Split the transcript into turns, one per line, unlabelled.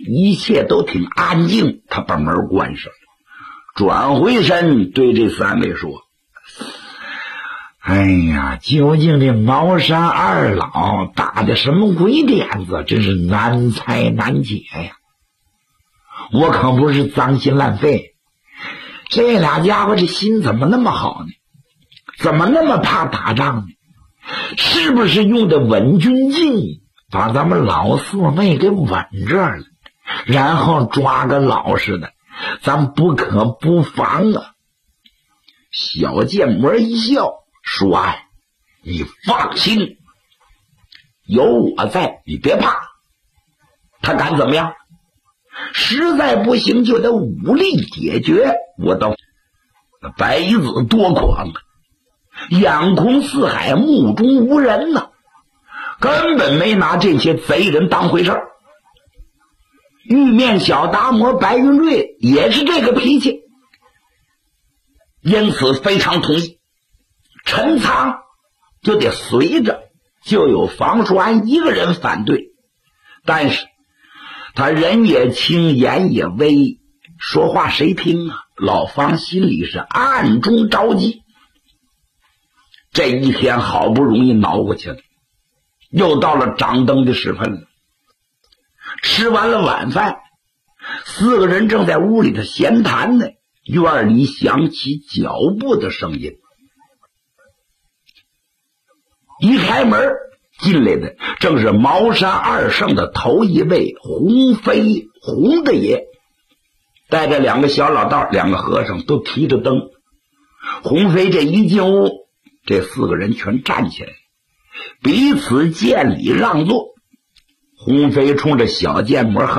一切都挺安静，他把门关上了，转回身对这三位说：哎呀，究竟这茅山二老打的什么鬼点子，真是难猜难解呀！我可不是脏心烂肺，这俩家伙这心怎么那么好呢？怎么那么怕打仗呢？是不是用的稳军计，把咱们老四妹给稳这儿了，然后抓个老实的，咱不可不防啊！小剑魔一笑说：哎，你放心，有我在，你别怕。他敢怎么样？实在不行就得武力解决。我倒白子多狂啊，眼空四海，目中无人呐，根本没拿这些贼人当回事儿。玉面小达摩白云瑞也是这个脾气，因此非常同意陈仓就得随着，就有房叔安一个人反对，但是他人也轻，言也微，说话谁听啊？老方心里是暗中着急。这一天好不容易熬过去了，又到了掌灯的时分了。吃完了晚饭，四个人正在屋里头闲谈呢，院里响起脚步的声音。一开门进来的正是茅山二圣的头一位洪飞，洪大爷带着两个小老道，两个和尚都提着灯。洪飞这一进屋，这四个人全站起来，彼此见礼让座。洪飞冲着小剑魔和